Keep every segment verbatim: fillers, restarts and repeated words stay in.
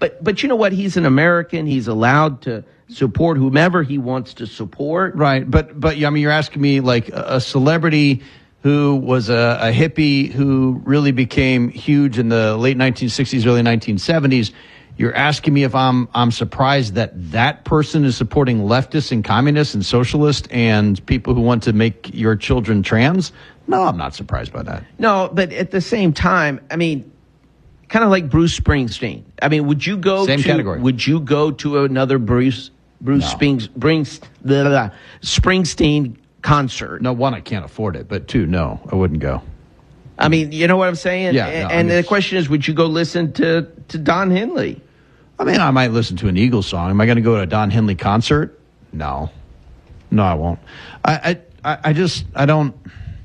But but you know what? He's an American. He's allowed to support whomever he wants to support. Right. But but I mean, you're asking me like a, a celebrity who was a, a hippie who really became huge in the late nineteen sixties, early nineteen seventies. You're asking me if I'm I'm surprised that that person is supporting leftists and communists and socialists and people who want to make your children trans? No, I'm not surprised by that. No, but at the same time, I mean, kind of like Bruce Springsteen. I mean, would you go Same to category. Would you go to another Bruce Bruce No. Springs, Brings, blah, blah, blah, Springsteen concert? No, one, I can't afford it, but two, no, I wouldn't go. I mean, you know what I'm saying? Yeah, no, and I mean, the question is, would you go listen to, to Don Henley? I mean, I might listen to an Eagles song. Am I going to go to a Don Henley concert? No. No, I won't. I, I, I just, I don't.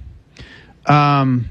Um,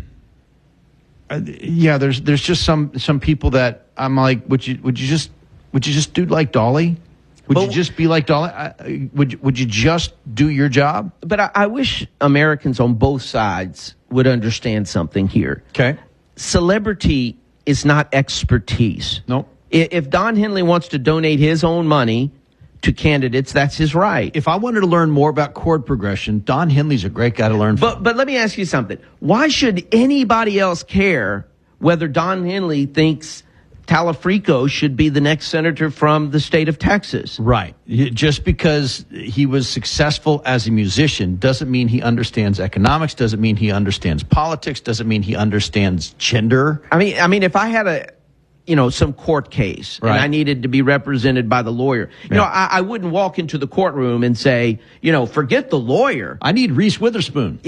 uh, yeah, there's, there's just some, some people that I'm like, would you, would you just, would you just do like Dolly? Would But- you just be like Dolly? I, would, you- would you just do your job? But I, I wish Americans on both sides would understand something here. Okay. Celebrity is not expertise. Nope. I- If Don Henley wants to donate his own money to candidates, that's his right. If I wanted to learn more about chord progression, Don Henley's a great guy to learn from. But but let me ask you something. Why should anybody else care whether Don Henley thinks Talafrico should be the next senator from the state of Texas? Right. Just because he was successful as a musician doesn't mean he understands economics, doesn't mean he understands politics, doesn't mean he understands gender. I mean, I mean, if I had a, you know, some court case Right. and I needed to be represented by the lawyer, you Yeah. know, I, I wouldn't walk into the courtroom and say, you know, forget the lawyer. I need Reese Witherspoon.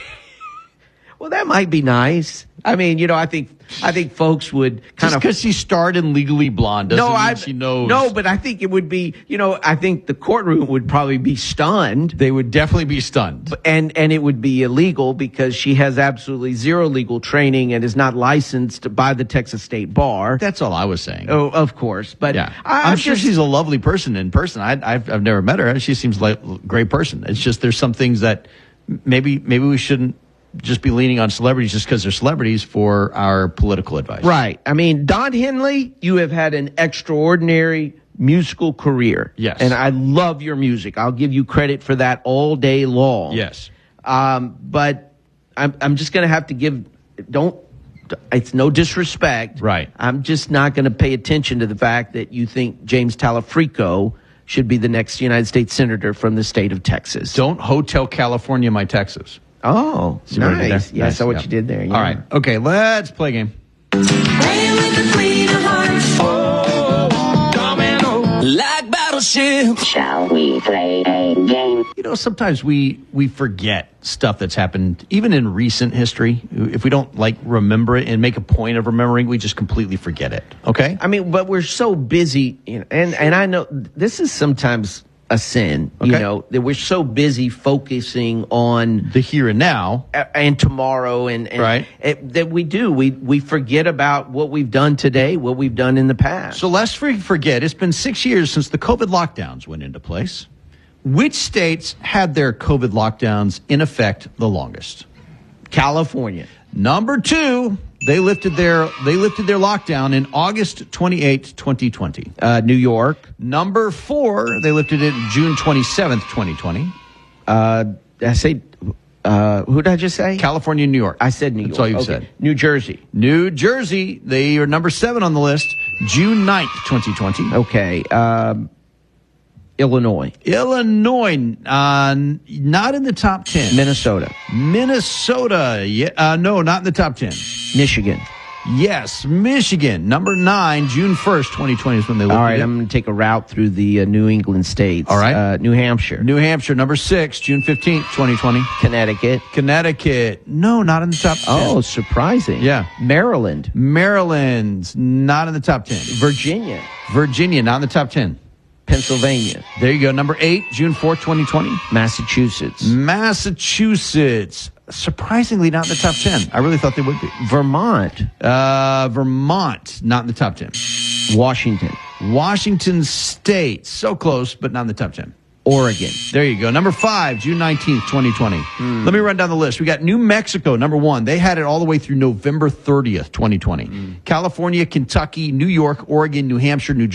Well, that might be nice. I mean, you know, I think I think folks would kind Just of. because she starred in Legally Blonde doesn't No, mean I she knows. no, but I think it would be, you know, I think the courtroom would probably be stunned, They would definitely be stunned. and and it would be illegal because she has absolutely zero legal training and is not licensed by the Texas State Bar. That's all I was saying. Oh, of course, but Yeah. I, I'm I'm sure just- she's a lovely person in person. I, I've, I've never met her. She seems like a great person. It's just there's some things that maybe maybe we shouldn't just be leaning on celebrities just because they're celebrities for our political advice. right. I mean, Don Henley, you have had an extraordinary musical career. Yes. And I love your music. I'll give you credit for that all day long. Yes. Um, but I'm, I'm just going to have to give, don't, it's no disrespect. Right. I'm just not going to pay attention to the fact that you think James Talafrico should be the next United States Senator from the state of Texas. Don't Hotel California my Texas. Oh, See what I did nice. there? Yeah, I Nice, saw what yeah. you did there. Yeah. All right. Okay, let's play a game. Playing with the Queen of Hearts. Oh, domino. Like battleship. Shall we play a game? You know, sometimes we we forget stuff that's happened, even in recent history. If we don't like remember it and make a point of remembering, we just completely forget it. Okay? I mean, but we're so busy, you know, and, and I know this is sometimes a sin, you Okay. know, that we're so busy focusing on The here and now. a- and tomorrow and, and Right. it, that we do. We, we forget about what we've done today, what we've done in the past. So let's for- forget, it's been six years since the COVID lockdowns went into place. Which states had their COVID lockdowns in effect the longest? California. Number two, they lifted their they lifted their lockdown in August twenty-eighth, twenty twenty. Uh, New York. Number four, they lifted it June twenty-seventh, twenty twenty. Uh, I say, uh, who did I just say? California and New York. I said New That's York. all you Okay. said. New Jersey. New Jersey, they are number seven on the list, June ninth, twenty twenty. Okay. Um, Illinois. Illinois, uh, not in the top ten. Minnesota. Minnesota, yeah, uh, no, not in the top ten. Michigan. Yes, Michigan, number nine, June first, twenty twenty is when they lifted All right, it. I'm going to take a route through the uh, New England states. All right. Uh, New Hampshire. New Hampshire, number six, June fifteenth, twenty twenty. Connecticut. Connecticut, no, not in the top ten. Oh, surprising. Yeah. Maryland. Maryland, not in the top ten. Virginia. Virginia, not in the top ten. Pennsylvania. There you go, number eight, June fourth, twenty twenty. Massachusetts. Massachusetts, surprisingly not in the top ten. I really thought they would be. Vermont. Uh, Vermont, not in the top ten. Washington. Washington State, so close, but not in the top ten. Oregon. There you go. Number five, June nineteenth, twenty twenty. Mm. Let me run down the list. We got New Mexico, number one. They had it all the way through November thirtieth, twenty twenty. Mm. California, Kentucky, New York, Oregon, New Hampshire, New